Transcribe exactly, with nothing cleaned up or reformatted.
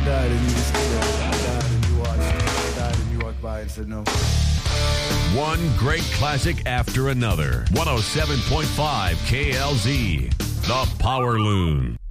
died and you just did it. I died and you watched. I died and you walked by and said no. One great classic after another. one oh seven point five K L Z, The Power Loon.